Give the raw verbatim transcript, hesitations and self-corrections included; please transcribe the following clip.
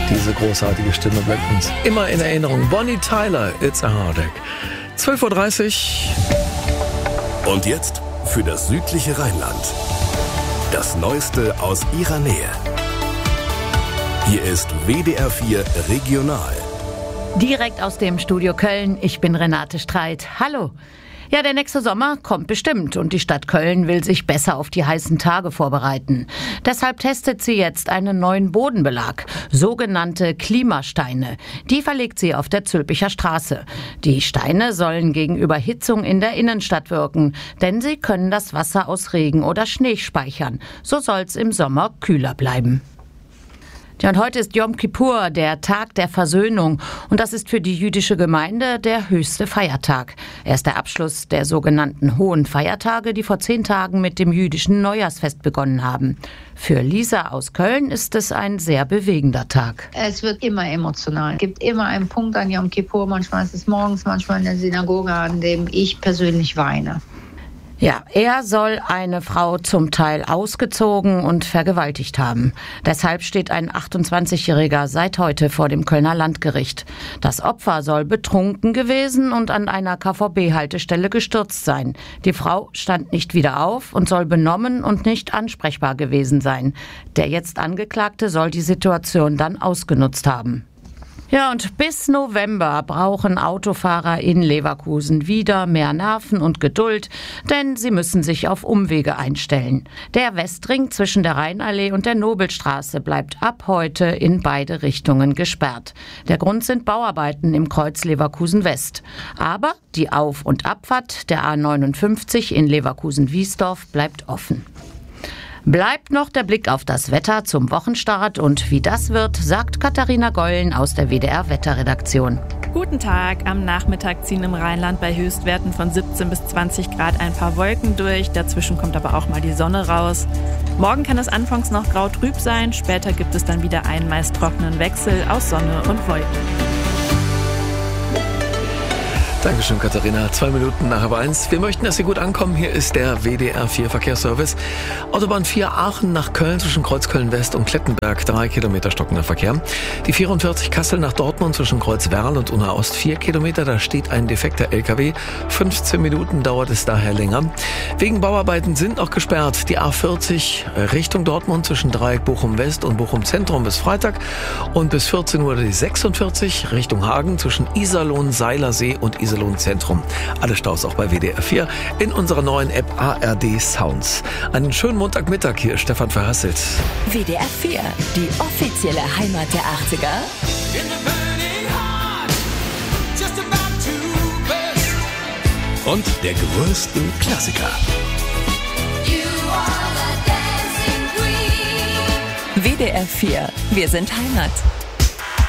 Diese großartige Stimme bleibt uns immer in Erinnerung. Bonnie Tyler, It's a Heartache. zwölf Uhr dreißig. Und jetzt für das südliche Rheinland. Das Neueste aus ihrer Nähe. Hier ist W D R vier Regional. Direkt aus dem Studio Köln, ich bin Renate Streit. Hallo. Ja, der nächste Sommer kommt bestimmt und die Stadt Köln will sich besser auf die heißen Tage vorbereiten. Deshalb testet sie jetzt einen neuen Bodenbelag, sogenannte Klimasteine. Die verlegt sie auf der Zülpicher Straße. Die Steine sollen gegen Überhitzung in der Innenstadt wirken, denn sie können das Wasser aus Regen oder Schnee speichern. So soll's im Sommer kühler bleiben. Ja, und heute ist Yom Kippur, der Tag der Versöhnung. Und das ist für die jüdische Gemeinde der höchste Feiertag. Er ist der Abschluss der sogenannten Hohen Feiertage, die vor zehn Tagen mit dem jüdischen Neujahrsfest begonnen haben. Für Lisa aus Köln ist es ein sehr bewegender Tag. Es wird immer emotional. Es gibt immer einen Punkt an Yom Kippur. Manchmal ist es morgens, manchmal in der Synagoge, an dem ich persönlich weine. Ja, er soll eine Frau zum Teil ausgezogen und vergewaltigt haben. Deshalb steht ein achtundzwanzigjähriger seit heute vor dem Kölner Landgericht. Das Opfer soll betrunken gewesen und an einer K V B-Haltestelle gestürzt sein. Die Frau stand nicht wieder auf und soll benommen und nicht ansprechbar gewesen sein. Der jetzt Angeklagte soll die Situation dann ausgenutzt haben. Ja, und bis November brauchen Autofahrer in Leverkusen wieder mehr Nerven und Geduld, denn sie müssen sich auf Umwege einstellen. Der Westring zwischen der Rheinallee und der Nobelstraße bleibt ab heute in beide Richtungen gesperrt. Der Grund sind Bauarbeiten im Kreuz Leverkusen West. Aber die Auf- und Abfahrt der A neunundfünfzig in Leverkusen-Wiesdorf bleibt offen. Bleibt noch der Blick auf das Wetter zum Wochenstart und wie das wird, sagt Katharina Gollen aus der W D R-Wetterredaktion. Guten Tag. Am Nachmittag ziehen im Rheinland bei Höchstwerten von siebzehn bis zwanzig Grad ein paar Wolken durch. Dazwischen kommt aber auch mal die Sonne raus. Morgen kann es anfangs noch grau-trüb sein. Später gibt es dann wieder einen meist trockenen Wechsel aus Sonne und Wolken. Dankeschön, Katharina. Zwei Minuten nach halb eins. Wir möchten, dass Sie gut ankommen. Hier ist der W D R vier Verkehrsservice. Autobahn vier Aachen nach Köln zwischen Kreuz Köln-West und Klettenberg. Drei Kilometer stockender Verkehr. Die vierundvierzig Kassel nach Dortmund zwischen Kreuz Werl und Unna Ost. Vier Kilometer. Da steht ein defekter L K W. fünfzehn Minuten dauert es daher länger. Wegen Bauarbeiten sind noch gesperrt. Die A vierzig Richtung Dortmund zwischen Dreieck Bochum-West und Bochum-Zentrum bis Freitag. Und bis vierzehn Uhr die sechsundvierzig Richtung Hagen zwischen Iserlohn, Seilersee und Iserlohn. Zentrum. Alle Staus auch bei W D R vier in unserer neuen App A R D Sounds. Einen schönen Montagmittag, hier ist Stefan Verhasselt. W D R vier, die offizielle Heimat der achtziger. Und der größten Klassiker. W D R vier, wir sind Heimat.